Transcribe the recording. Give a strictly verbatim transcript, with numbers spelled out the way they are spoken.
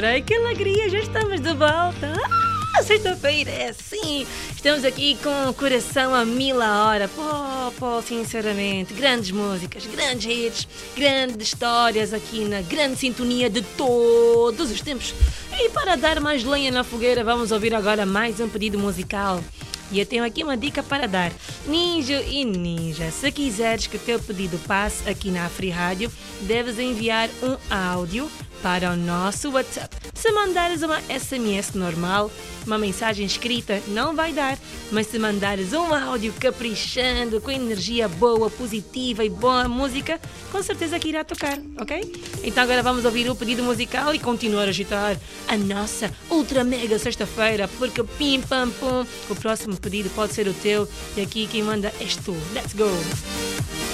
Ai, que alegria, já estamos de volta. Ah, sexta-feira é assim. Estamos aqui com o coração a mil a hora. Pô, pô, sinceramente, grandes músicas, grandes hits, grandes histórias aqui na grande sintonia de todos os tempos. E para dar mais lenha na fogueira, vamos ouvir agora mais um pedido musical. E eu tenho aqui uma dica para dar. Ninja e ninja, se quiseres que o teu pedido passe aqui na Afri Rádio, deves enviar um áudio para o nosso WhatsApp. Se mandares uma S M S normal, uma mensagem escrita não vai dar, mas se mandares um áudio caprichando, com energia boa, positiva e boa música, com certeza que irá tocar, ok? Então agora vamos ouvir o pedido musical e continuar a agitar a nossa ultra mega sexta-feira, porque pim pam pum, o próximo pedido pode ser o teu e aqui quem manda és tu. Let's go!